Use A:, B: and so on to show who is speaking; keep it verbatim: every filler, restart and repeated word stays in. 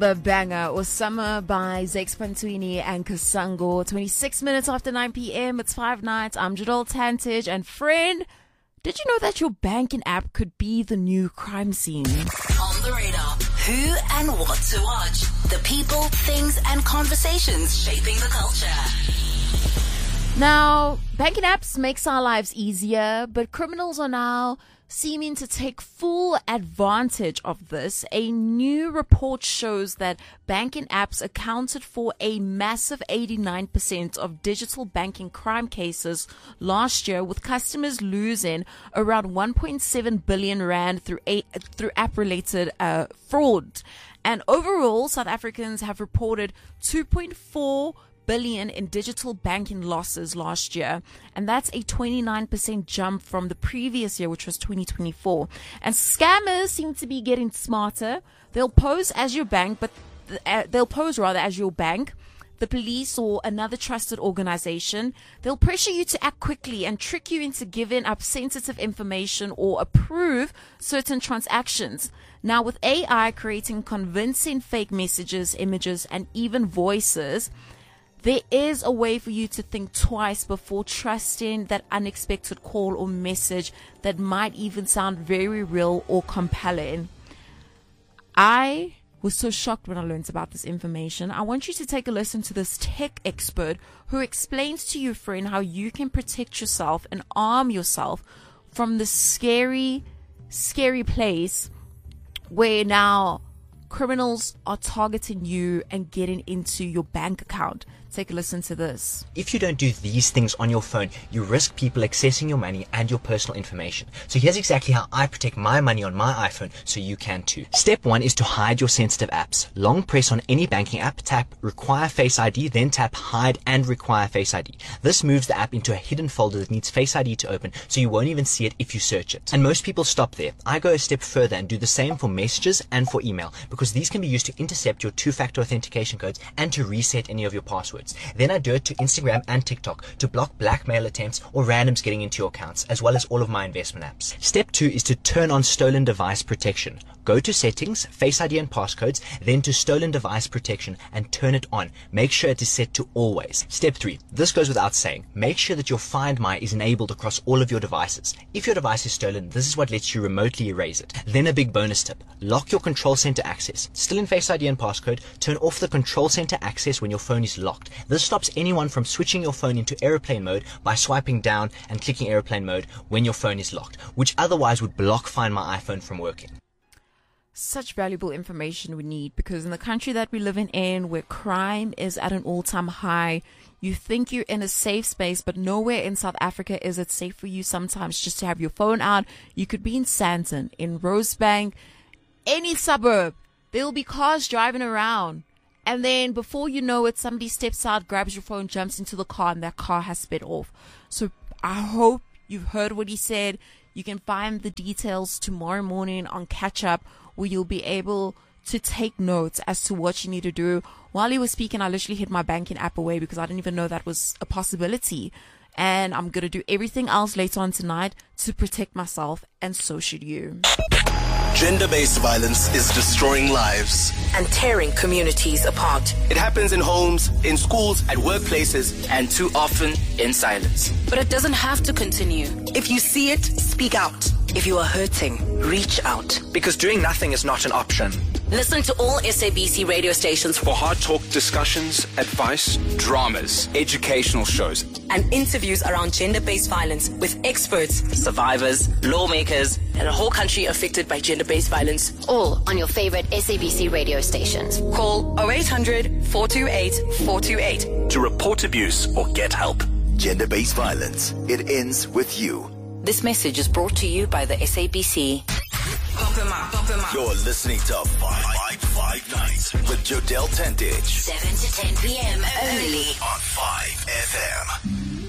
A: The banger or Summer by Zakes Pantwini and Kasango. twenty-six minutes after nine p.m. It's Five Nights. I'm Jadol Tantich. And friend, did you know that your banking app could be the new crime scene?
B: On the radar, who and what to watch. The people, things and conversations shaping the culture.
A: Now, banking apps makes our lives easier, but criminals are now seeming to take full advantage of this. A new report shows that banking apps accounted for a massive eighty-nine percent of digital banking crime cases last year, with customers losing around one point seven billion rand through a, through app-related uh, fraud. And overall, South Africans have reported two point four billion in digital banking losses last year, and that's a twenty-nine percent jump from the previous year, which was twenty twenty-four. And scammers seem to be getting smarter. They'll pose as your bank, but uh, they'll pose rather as your bank, the police, or another trusted organization. They'll pressure you to act quickly and trick you into giving up sensitive information or approve certain transactions. Now, with A I creating convincing fake messages, images, and even voices, there is a way for you to think twice before trusting that unexpected call or message that might even sound very real or compelling. I was so shocked when I learned about this information. I want you to take a listen to this tech expert who explains to you, friend, how you can protect yourself and arm yourself from this scary, scary place where now criminals are targeting you and getting into your bank account. Take a listen to this.
C: If you don't do these things on your phone, you risk people accessing your money and your personal information. So here's exactly how I protect my money on my iPhone, so you can too. Step one is to hide your sensitive apps. Long press on any banking app, tap Require Face I D, then tap Hide and Require Face I D. This moves the app into a hidden folder that needs Face I D to open, so you won't even see it if you search it. And most people stop there. I go a step further and do the same for messages and for email, because these can be used to intercept your two-factor authentication codes and to reset any of your passwords. Then I do it to Instagram and TikTok to block blackmail attempts or randoms getting into your accounts, as well as all of my investment apps. Step two is to turn on stolen device protection. Go to settings, Face I D and passcodes, then to stolen device protection and turn it on. Make sure it is set to always. Step three. This goes without saying. Make sure that your Find My is enabled across all of your devices. If your device is stolen, this is what lets you remotely erase it. Then a big bonus tip. Lock your control center access. Still in Face I D and passcode, turn off the control center access when your phone is locked. This stops anyone from switching your phone into airplane mode by swiping down and clicking airplane mode when your phone is locked, which otherwise would block Find My iPhone from working.
A: Such valuable information we need, because in the country that we're living in, where crime is at an all-time high, you think you're in a safe space, but nowhere in South Africa is it safe for you sometimes just to have your phone out. You could be in Sandton, in Rosebank, any suburb. There will be cars driving around. And then before you know it, somebody steps out, grabs your phone, jumps into the car, and that car has sped off. So I hope you've heard what he said. You can find the details tomorrow morning on Catch Up, where you'll be able to take notes as to what you need to do. While he was speaking, I literally hid my banking app away because I didn't even know that was a possibility. And I'm going to do everything else later on tonight to protect myself, and so should you.
D: Gender-based violence is destroying lives
B: and tearing communities apart.
E: It happens in homes, in schools, at workplaces, and too often in silence.
B: But it doesn't have to continue.
F: If you see it, speak out.
B: If you are hurting, reach out.
G: Because doing nothing is not an option.
B: Listen to all S A B C radio stations
E: for hard talk discussions, advice, dramas, educational shows,
F: and interviews around gender-based violence with experts,
B: survivors, lawmakers, and a whole country affected by gender-based violence.
H: All on your favorite S A B C radio stations.
F: Call oh eight hundred, four two eight, four two eight
D: to report abuse or get help. Gender-based violence. It ends with you.
B: This message is brought to you by the S A B C.
F: Pump him up, pump him up.
D: You're listening to Five, five, five Nights with Jodel Tantich.
B: seven to ten p.m. only
D: on Five F M.